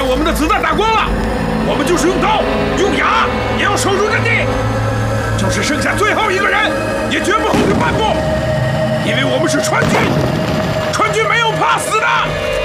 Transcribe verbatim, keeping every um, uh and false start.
我们的子弹打光了，我们就是用刀用牙也要守住阵地，就是剩下最后一个人，也绝不后退半步，因为我们是川军，川军没有怕死的。